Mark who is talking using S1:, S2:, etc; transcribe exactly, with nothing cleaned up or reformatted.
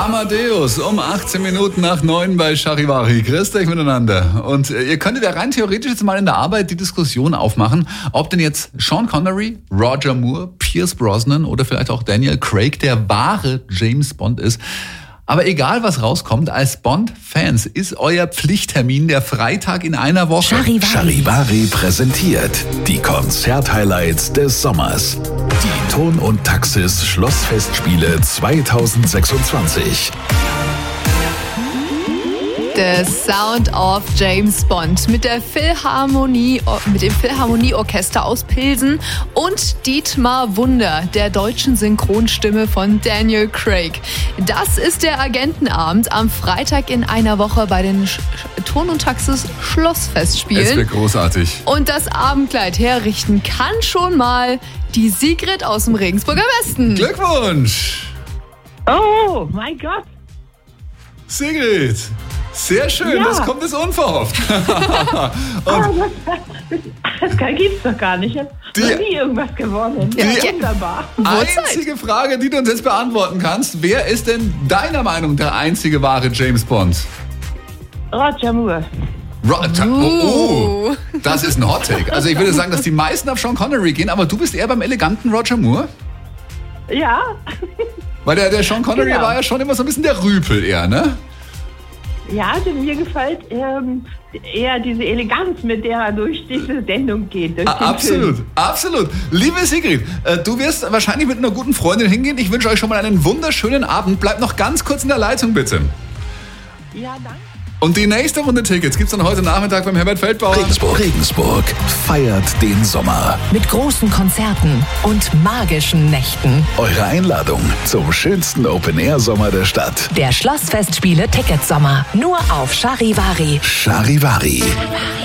S1: Amadeus um achtzehn Minuten nach neun bei Charivari. Grüßt euch miteinander. Und ihr könntet ja rein theoretisch jetzt mal in der Arbeit die Diskussion aufmachen, ob denn jetzt Sean Connery, Roger Moore, Pierce Brosnan oder vielleicht auch Daniel Craig der wahre James Bond ist. Aber egal, was rauskommt, als Bond-Fans ist euer Pflichttermin der Freitag in einer Woche.
S2: Charivari.
S3: Charivari präsentiert die Konzert-Highlights des Sommers. Die Ton und Taxis Schlossfestspiele zweitausendsechsundzwanzig.
S2: The Sound of James Bond mit der Philharmonie, mit dem Philharmonieorchester aus Pilsen und Dietmar Wunder, der deutschen Synchronstimme von Daniel Craig. Das ist der Agentenabend am Freitag in einer Woche bei den Sch- Ton und Taxis Schlossfestspielen.
S1: Es wird großartig.
S2: Und das Abendkleid herrichten kann schon mal die Sigrid aus dem Regensburger Westen.
S1: Glückwunsch!
S4: Oh, mein Gott.
S1: Sigrid! Sehr schön,
S4: Ja.
S1: das kommt jetzt unverhofft.
S4: Und das gibt's doch gar nicht. Ich habe
S1: Die-
S4: noch nie irgendwas gewonnen.
S1: Die-
S4: Ja, wunderbar.
S1: Einzige Frage, die du uns jetzt beantworten kannst, wer ist denn deiner Meinung der einzige wahre James Bond?
S4: Roger Moore.
S1: Ro- Ta- oh, oh,
S2: Uh.
S1: das ist ein Hot Take. Also ich würde sagen, dass die meisten auf Sean Connery gehen, aber du bist eher beim eleganten Roger Moore?
S4: Ja,
S1: Weil der, der Sean Connery
S4: Genau.
S1: war ja schon immer so ein bisschen der Rüpel eher, ne?
S4: ja, also mir gefällt ähm, eher diese Eleganz, mit der er durch diese Sendung geht. Durch
S1: A-
S4: den
S1: Absolut,
S4: Film.
S1: absolut. Liebe Sigrid, äh, du wirst wahrscheinlich mit einer guten Freundin hingehen. Ich wünsche euch schon mal einen wunderschönen Abend. Bleibt noch ganz kurz in der Leitung, bitte.
S4: Ja, danke.
S1: Und die nächste Runde Tickets gibt's dann heute Nachmittag beim Herbert Feldbauer.
S3: Regensburg. Regensburg feiert den Sommer.
S5: Mit großen Konzerten und magischen Nächten.
S3: Eure Einladung zum schönsten Open-Air-Sommer der Stadt.
S5: Der Schlossfestspiele Ticketsommer. Nur auf Charivari.
S3: Charivari.